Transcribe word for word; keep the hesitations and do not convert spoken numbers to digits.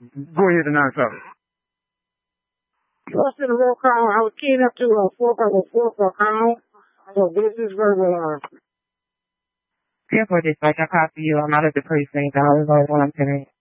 Go ahead and answer. What's in the roll call? I was keying up to a four for the four for account. So this is verbal. Uh, Therefore, dispatch, I copy you. I'm out of the precinct. I was on one today.